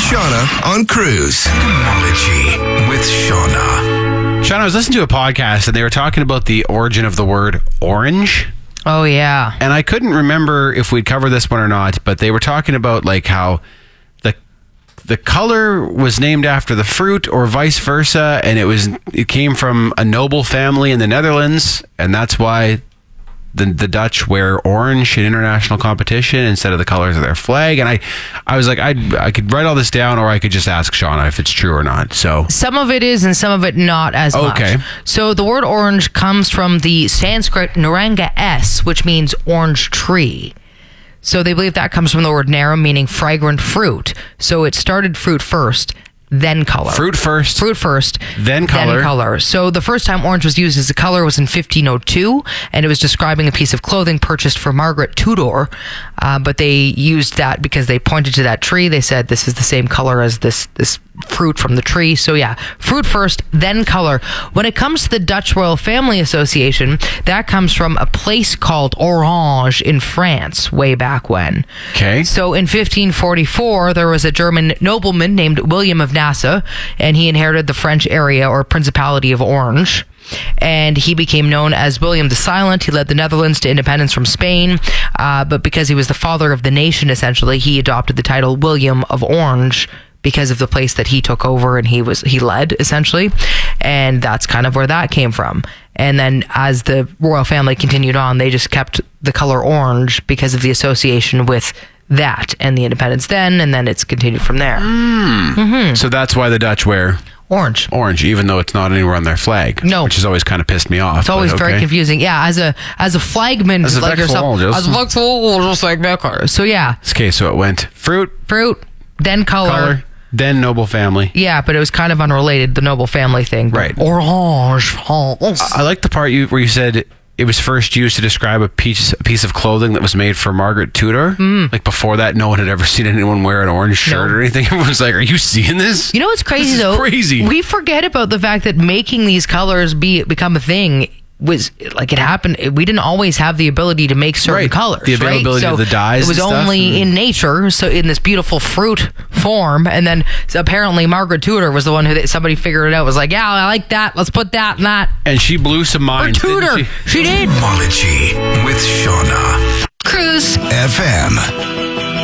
Shauna on Cruise. Etymology with Shauna. Shauna, I was listening to a podcast and they were talking about the origin of the word orange. Oh, yeah. And I couldn't remember if we'd covered this one or not, but they were talking about like how the color was named after the fruit or vice versa, and it came from a noble family in the Netherlands, and that's why the Dutch wear orange in international competition instead of the colors of their flag. And I was like, I could write all this down, or I could just ask Shauna if it's true or not. So some of it is and some of it not as much. Okay. So the word orange comes from the Sanskrit naranga s, which means orange tree. So they believe that comes from the word narum, meaning fragrant fruit. So it started fruit first, then color. Fruit first, then color. Then color. So the first time orange was used as a color was in 1502, and it was describing a piece of clothing purchased for Margaret Tudor. But they used that because they pointed to that tree. They said this is the same color as this fruit from the tree. So yeah, fruit first, then color. When it comes to the Dutch Royal Family Association, that comes from a place called Orange in France way back when. Okay. So in 1544, there was a German nobleman named William of Nassau, and he inherited the French area or Principality of Orange. And he became known as William the Silent. He led the Netherlands to independence from Spain, but because he was the father of the nation, essentially, he adopted the title William of Orange because of the place that he took over and he led, essentially. And that's kind of where that came from. And then as the royal family continued on, they just kept the color orange because of the association with that and the independence then, and then it's continued from there. So that's why the Dutch wear Orange, even though it's not anywhere on their flag. No. Which has always kind of pissed me off. It's always very confusing. Yeah, as a flagman, As a like yourself, just- as a vexel, just like that color. So yeah, Okay, so it went fruit, then color. then noble family. Yeah, but it was kind of unrelated, the noble family thing. Right. Orange. I like the part where you said it was first used to describe a piece of clothing that was made for Margaret Tudor. Like before that, no one had ever seen anyone wear an orange shirt or anything. Everyone was like, "Are you seeing this?" You know what's crazy This is though? crazy. We forget about the fact that making these colors become a thing was like it happened. We didn't always have the ability to make certain Right. colors. The availability right? of the dyes It was and stuff, only in nature, so in this beautiful fruit form. And then apparently Margaret Tudor was the one who somebody figured it out. Was like, yeah, I like that. Let's put that and that. And she blew some Or minds. Tudor, didn't she did. Etymology with Shauna. Cruise FM.